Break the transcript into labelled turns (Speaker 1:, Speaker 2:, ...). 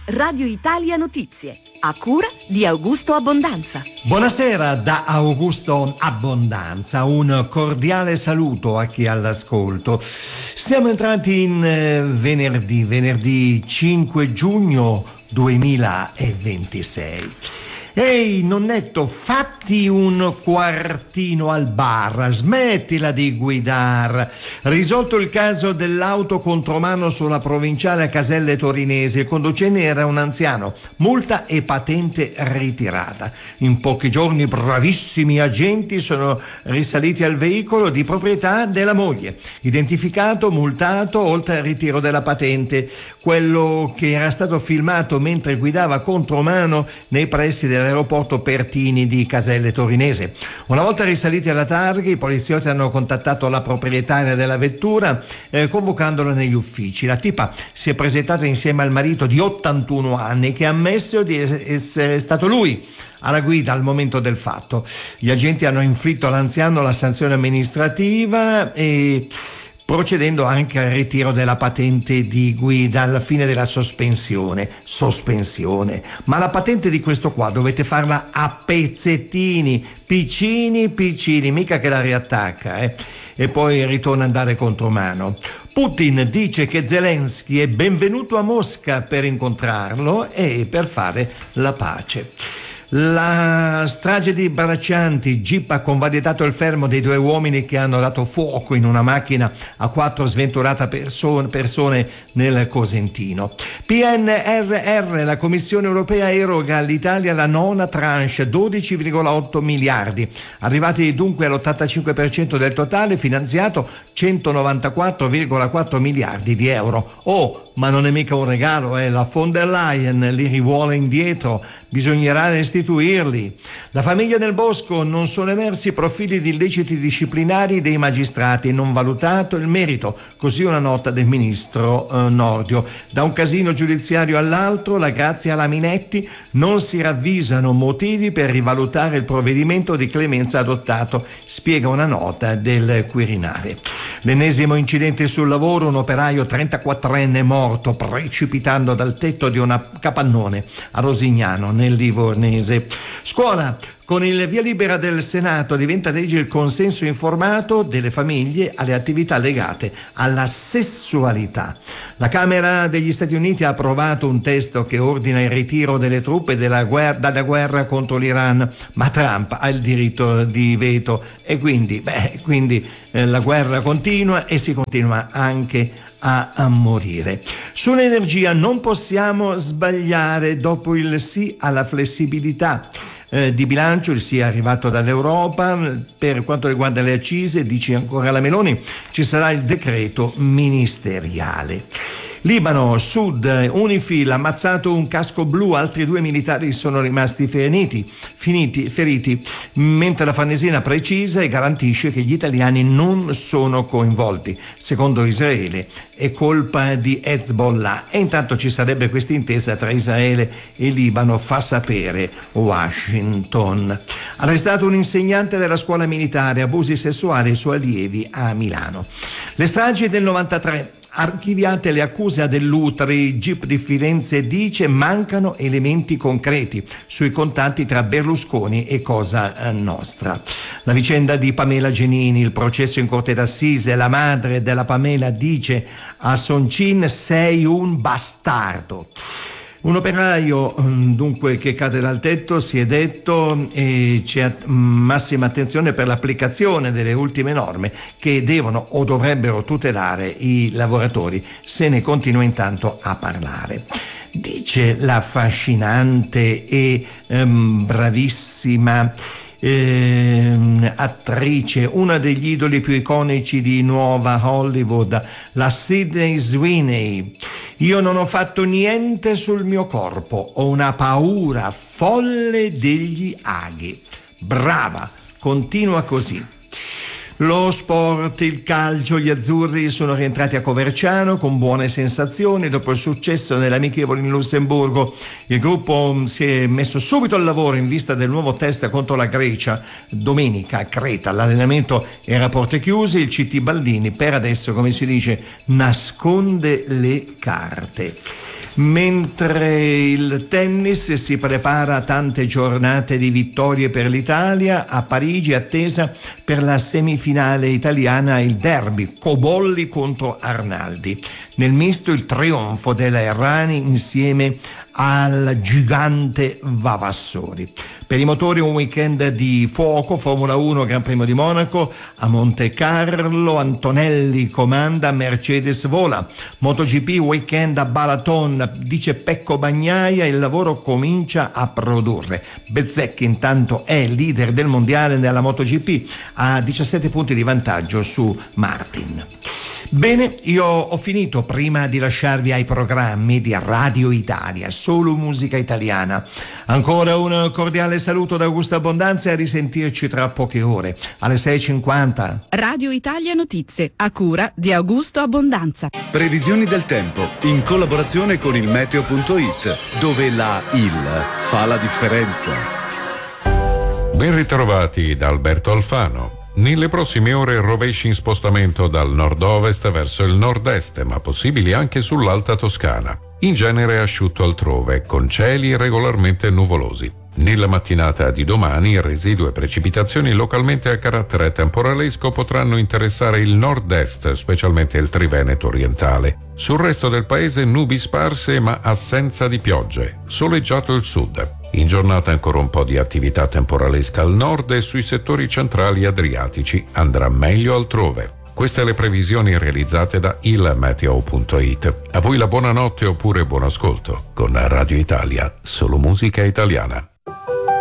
Speaker 1: Radio Italia Notizie, a cura di Augusto Abbondanza.
Speaker 2: Buonasera da Augusto Abbondanza, un cordiale saluto a chi è all'ascolto. Siamo entrati in venerdì 5 giugno 2026. Ehi nonnetto, fatti un quartino al bar, smettila di guidare. Risolto il caso dell'auto contromano sulla provinciale a Caselle Torinese, il conducente era un anziano, multa e patente ritirata. In pochi giorni bravissimi agenti sono risaliti al veicolo di proprietà della moglie, identificato, multato, oltre al ritiro della patente, quello che era stato filmato mentre guidava contromano nei pressi dell'aeroporto Pertini di Caselle Torinese. Una volta risaliti alla targa, i poliziotti hanno contattato la proprietaria della vettura convocandola negli uffici. La tipa si è presentata insieme al marito di 81 anni che ha ammesso di essere stato lui alla guida al momento del fatto. Gli agenti hanno inflitto all'anziano la sanzione amministrativa e procedendo anche al ritiro della patente di guida alla fine della sospensione. Ma la patente di questo qua dovete farla a pezzettini, piccini, mica che la riattacca, e poi ritorna ad andare contromano. Putin dice che Zelensky è benvenuto a Mosca per incontrarlo e per fare la pace. La strage di Braccianti, GIP ha convalidato il fermo dei 2 uomini che hanno dato fuoco in una macchina a 4 sventurate persone nel Cosentino. PNRR, la Commissione europea eroga all'Italia la 9ª tranche, 12,8 miliardi, arrivati dunque all'85% del totale, finanziato 194,4 miliardi di euro. Oh, ma non è mica un regalo, la von der Leyen li rivuole indietro, bisognerà restituirli. La famiglia del Bosco, non sono emersi profili di illeciti disciplinari dei magistrati, non valutato il merito, così una nota del ministro Nordio. Da un casino giudiziario all'altro, la Grazia Laminetti, non si ravvisano motivi per rivalutare il provvedimento di clemenza adottato, spiega una nota del Quirinale. L'ennesimo incidente sul lavoro, un operaio 34enne morto precipitando dal tetto di una capannone a Rosignano nel Livornese. Scuola, con il via libera del Senato diventa legge il consenso informato delle famiglie alle attività legate alla sessualità. La Camera degli Stati Uniti ha approvato un testo che ordina il ritiro delle truppe dalla guerra contro l'Iran, ma Trump ha il diritto di veto e quindi la guerra continua e si continua anche a morire. Sull'energia non possiamo sbagliare, dopo il sì alla flessibilità di bilancio, il sì è arrivato dall'Europa. Per quanto riguarda le accise, dice ancora la Meloni, ci sarà il decreto ministeriale. Libano, Sud, Unifil, ammazzato un casco blu, altri 2 militari sono rimasti feriti, mentre la Farnesina precisa e garantisce che gli italiani non sono coinvolti. Secondo Israele è colpa di Hezbollah e intanto ci sarebbe questa intesa tra Israele e Libano, fa sapere Washington. Arrestato un insegnante della scuola militare, abusi sessuali su allievi a Milano. Le stragi del 93. Archiviate le accuse a Dell'Utri, GIP di Firenze dice mancano elementi concreti sui contatti tra Berlusconi e Cosa Nostra. La vicenda di Pamela Genini, il processo in corte d'assise, la madre della Pamela dice a Soncin sei un bastardo. Un operaio dunque che cade dal tetto, si è detto, e c'è massima attenzione per l'applicazione delle ultime norme che devono o dovrebbero tutelare i lavoratori. Se ne continua intanto a parlare. Dice la affascinante e bravissima attrice, una degli idoli più iconici di nuova Hollywood, la Sydney Sweeney: io non ho fatto niente sul mio corpo, ho una paura folle degli aghi. Brava, continua così. Lo sport, il calcio, gli azzurri sono rientrati a Coverciano con buone sensazioni dopo il successo nell'amichevole in Lussemburgo. Il gruppo si è messo subito al lavoro in vista del nuovo test contro la Grecia domenica a Creta. L'allenamento era a porte chiuse, il CT Baldini per adesso, come si dice, nasconde le carte. Mentre il tennis si prepara a tante giornate di vittorie per l'Italia, a Parigi attesa per la semifinale italiana il derby Cobolli contro Arnaldi. Nel misto il trionfo della Errani insieme al gigante Vavassori. Per i motori un weekend di fuoco, Formula 1 Gran Premio di Monaco, a Monte Carlo Antonelli comanda, Mercedes vola. MotoGP weekend a Balaton, dice Pecco Bagnaia, il lavoro comincia a produrre. Bezzecchi intanto è leader del mondiale nella MotoGP, a 17 punti di vantaggio su Martin. Bene, io ho finito. Prima di lasciarvi ai programmi di Radio Italia, solo musica italiana. Ancora un cordiale saluto da Augusto Abbondanza e a risentirci tra poche ore, alle 6:50.
Speaker 1: Radio Italia Notizie, a cura di Augusto Abbondanza.
Speaker 3: Previsioni del tempo, in collaborazione con il Meteo.it, dove la IL fa la differenza.
Speaker 4: Ben ritrovati da Alberto Alfano. Nelle prossime ore rovesci in spostamento dal nord-ovest verso il nord-est, ma possibili anche sull'Alta Toscana. In genere asciutto altrove, con cieli regolarmente nuvolosi. Nella mattinata di domani residui e precipitazioni localmente a carattere temporalesco potranno interessare il nord-est, specialmente il Triveneto orientale. Sul resto del paese nubi sparse ma assenza di piogge, soleggiato il sud. In giornata ancora un po' di attività temporalesca al nord e sui settori centrali adriatici, andrà meglio altrove. Queste le previsioni realizzate da ilmeteo.it. A voi la buonanotte oppure buon ascolto con Radio Italia, solo musica italiana.